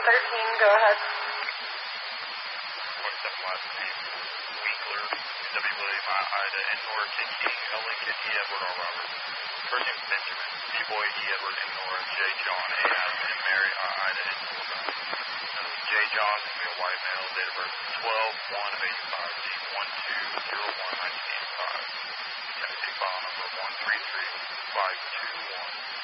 go ahead. 27 last name, Winkler, W. William, Ida, N. Nora, King, L. Lincoln, E. Edward, R. Robert. First name Benjamin, B. Boy, E. Edward, N. Nora, J. John, A. Adam, N. Mary, Ida, N. J. John, male, white male, date of birth 12/1/85, D. 12/01/1985. Tennessee file number 133-521.